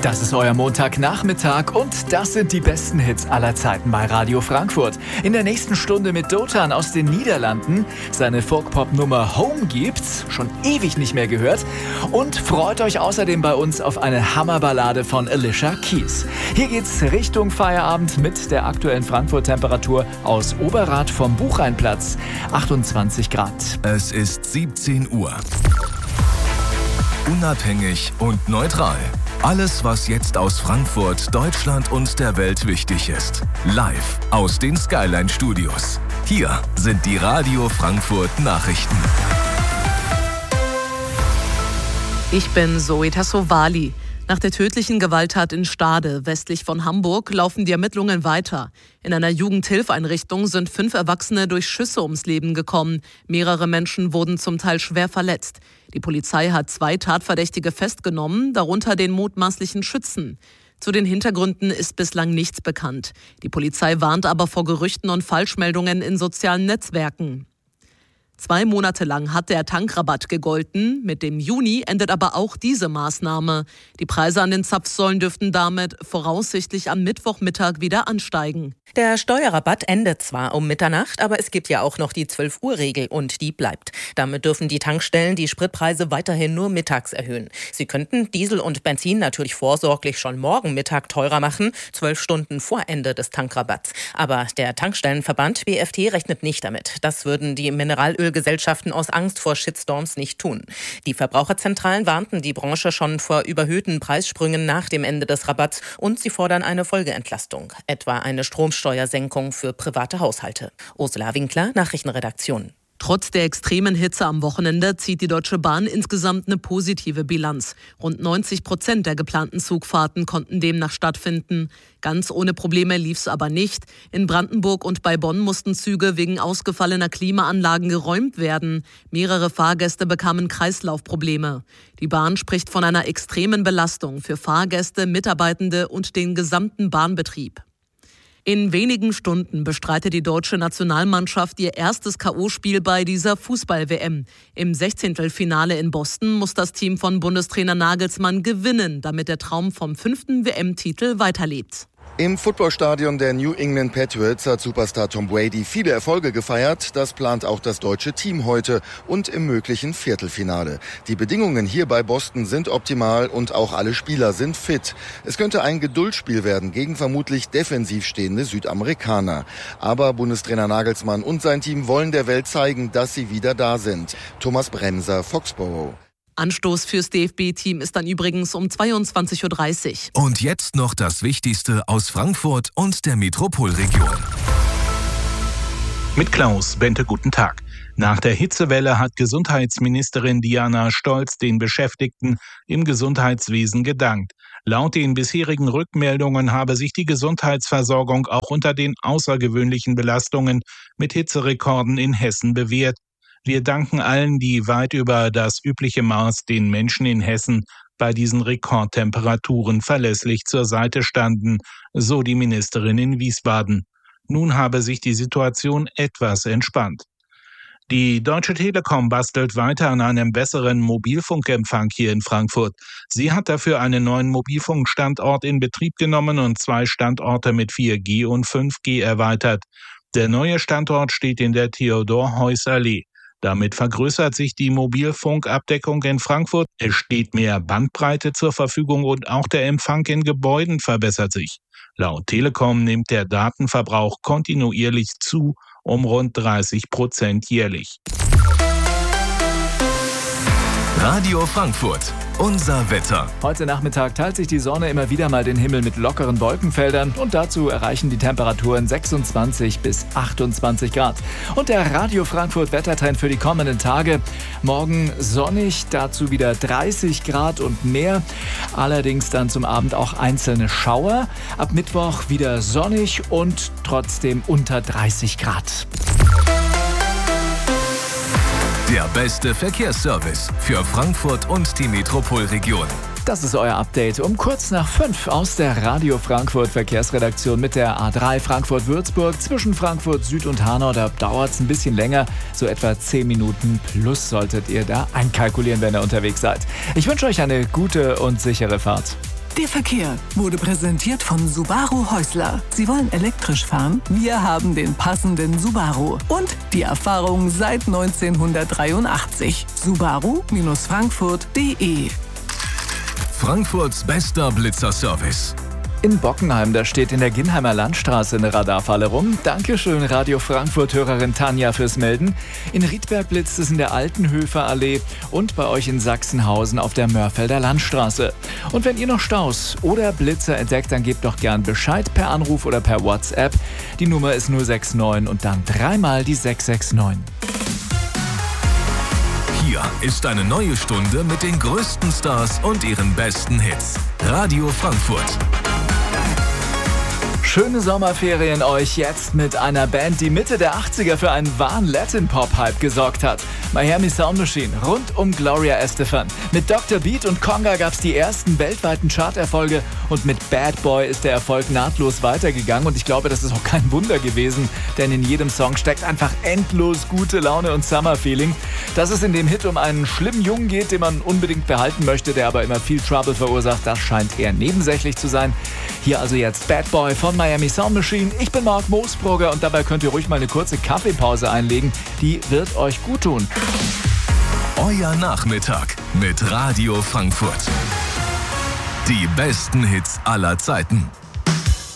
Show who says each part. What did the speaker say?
Speaker 1: Das ist euer Montagnachmittag und das sind die besten Hits aller Zeiten bei Radio Frankfurt. In der nächsten Stunde mit Dotan aus den Niederlanden. Seine Folk-Pop-Nummer Home gibt's, schon ewig nicht mehr gehört. Und freut euch außerdem bei uns auf eine Hammerballade von Alicia Keys. Hier geht's Richtung Feierabend mit der aktuellen Frankfurt-Temperatur aus Oberrad vom Buchrheinplatz. 28 Grad.
Speaker 2: Es ist 17 Uhr. Unabhängig und neutral. Alles, was jetzt aus Frankfurt, Deutschland und der Welt wichtig ist. Live aus den Skyline Studios. Hier sind die Radio Frankfurt Nachrichten.
Speaker 3: Ich bin Zoe Tassovali. Nach der tödlichen Gewalttat in Stade, westlich von Hamburg, laufen die Ermittlungen weiter. In einer Jugendhilfeinrichtung sind 5 Erwachsene durch Schüsse ums Leben gekommen. Mehrere Menschen wurden zum Teil schwer verletzt. Die Polizei hat 2 Tatverdächtige festgenommen, darunter den mutmaßlichen Schützen. Zu den Hintergründen ist bislang nichts bekannt. Die Polizei warnt aber vor Gerüchten und Falschmeldungen in sozialen Netzwerken. 2 Monate lang hat der Tankrabatt gegolten. Mit dem Juni endet aber auch diese Maßnahme. Die Preise an den Zapfsäulen dürften damit voraussichtlich am Mittwochmittag wieder ansteigen.
Speaker 4: Der Steuerrabatt endet zwar um Mitternacht, aber es gibt ja auch noch die 12-Uhr-Regel und die bleibt. Damit dürfen die Tankstellen die Spritpreise weiterhin nur mittags erhöhen. Sie könnten Diesel und Benzin natürlich vorsorglich schon morgen Mittag teurer machen, 12 Stunden vor Ende des Tankrabatts. Aber der Tankstellenverband BFT rechnet nicht damit. Das würden die Mineralölgesellschaften aus Angst vor Shitstorms nicht tun. Die Verbraucherzentralen warnten die Branche schon vor überhöhten Preissprüngen nach dem Ende des Rabatts und sie fordern eine Folgeentlastung, etwa eine Stromsteuersenkung für private Haushalte. Ursula Winkler, Nachrichtenredaktion.
Speaker 3: Trotz der extremen Hitze am Wochenende zieht die Deutsche Bahn insgesamt eine positive Bilanz. Rund 90% der geplanten Zugfahrten konnten demnach stattfinden. Ganz ohne Probleme lief es aber nicht. In Brandenburg und bei Bonn mussten Züge wegen ausgefallener Klimaanlagen geräumt werden. Mehrere Fahrgäste bekamen Kreislaufprobleme. Die Bahn spricht von einer extremen Belastung für Fahrgäste, Mitarbeitende und den gesamten Bahnbetrieb. In wenigen Stunden bestreitet die deutsche Nationalmannschaft ihr erstes K.O.-Spiel bei dieser Fußball-WM. Im 16. in Boston muss das Team von Bundestrainer Nagelsmann gewinnen, damit der Traum vom 5. WM-Titel weiterlebt.
Speaker 5: Im Footballstadion der New England Patriots hat Superstar Tom Brady viele Erfolge gefeiert. Das plant auch das deutsche Team heute und im möglichen Viertelfinale. Die Bedingungen hier bei Boston sind optimal und auch alle Spieler sind fit. Es könnte ein Geduldsspiel werden gegen vermutlich defensiv stehende Südamerikaner. Aber Bundestrainer Nagelsmann und sein Team wollen der Welt zeigen, dass sie wieder da sind. Thomas Bremser, Foxborough.
Speaker 3: Anstoß fürs DFB-Team ist dann übrigens um 22.30
Speaker 2: Uhr. Und jetzt noch das Wichtigste aus Frankfurt und der Metropolregion.
Speaker 6: Mit Klaus Bente, guten Tag. Nach der Hitzewelle hat Gesundheitsministerin Diana Stolz den Beschäftigten im Gesundheitswesen gedankt. Laut den bisherigen Rückmeldungen habe sich die Gesundheitsversorgung auch unter den außergewöhnlichen Belastungen mit Hitzerekorden in Hessen bewährt. Wir danken allen, die weit über das übliche Maß den Menschen in Hessen bei diesen Rekordtemperaturen verlässlich zur Seite standen, so die Ministerin in Wiesbaden. Nun habe sich die Situation etwas entspannt. Die Deutsche Telekom bastelt weiter an einem besseren Mobilfunkempfang hier in Frankfurt. Sie hat dafür einen neuen Mobilfunkstandort in Betrieb genommen und 2 Standorte mit 4G und 5G erweitert. Der neue Standort steht in der Theodor-Heuss-Allee. Damit vergrößert sich die Mobilfunkabdeckung in Frankfurt. Es steht mehr Bandbreite zur Verfügung und auch der Empfang in Gebäuden verbessert sich. Laut Telekom nimmt der Datenverbrauch kontinuierlich zu, um rund 30% jährlich.
Speaker 2: Radio Frankfurt, unser Wetter.
Speaker 1: Heute Nachmittag teilt sich die Sonne immer wieder mal den Himmel mit lockeren Wolkenfeldern und dazu erreichen die Temperaturen 26 bis 28 Grad. Und der Radio Frankfurt Wettertrend für die kommenden Tage. Morgen sonnig, dazu wieder 30 Grad und mehr. Allerdings dann zum Abend auch einzelne Schauer. Ab Mittwoch wieder sonnig und trotzdem unter 30 Grad.
Speaker 2: Der beste Verkehrsservice für Frankfurt und die Metropolregion.
Speaker 1: Das ist euer Update um kurz nach 5 aus der Radio Frankfurt Verkehrsredaktion mit der A3 Frankfurt-Würzburg. Zwischen Frankfurt Süd und Hanau, da dauert es ein bisschen länger. So etwa 10 Minuten plus solltet ihr da einkalkulieren, wenn ihr unterwegs seid. Ich wünsche euch eine gute und sichere Fahrt.
Speaker 7: Der Verkehr wurde präsentiert von Subaru Häusler. Sie wollen elektrisch fahren? Wir haben den passenden Subaru. Und die Erfahrung seit 1983. Subaru-Frankfurt.de.
Speaker 2: Frankfurts bester Blitzerservice.
Speaker 1: In Bockenheim, da steht in der Ginnheimer Landstraße eine Radarfalle rum. Dankeschön, Radio Frankfurt-Hörerin Tanja, fürs Melden. In Riedberg blitzt es in der Altenhöfer Allee und bei euch in Sachsenhausen auf der Mörfelder Landstraße. Und wenn ihr noch Staus oder Blitzer entdeckt, dann gebt doch gern Bescheid per Anruf oder per WhatsApp. Die Nummer ist 069 und dann dreimal die 669.
Speaker 2: Hier ist eine neue Stunde mit den größten Stars und ihren besten Hits. Radio Frankfurt.
Speaker 1: Schöne Sommerferien euch jetzt mit einer Band, die Mitte der 80er für einen wahren Latin-Pop-Hype gesorgt hat. Miami Sound Machine rund um Gloria Estefan. Mit Dr. Beat und Conga gab's die ersten weltweiten Charterfolge und mit Bad Boy ist der Erfolg nahtlos weitergegangen und ich glaube, das ist auch kein Wunder gewesen, denn in jedem Song steckt einfach endlos gute Laune und Summer-Feeling. Dass es in dem Hit um einen schlimmen Jungen geht, den man unbedingt behalten möchte, der aber immer viel Trouble verursacht, das scheint eher nebensächlich zu sein. Hier also jetzt Bad Boy von Miami Sound Machine. Ich bin Marc Moosbrugger und dabei könnt ihr ruhig mal eine kurze Kaffeepause einlegen. Die wird euch gut tun.
Speaker 2: Euer Nachmittag mit Radio Frankfurt. Die besten Hits aller Zeiten.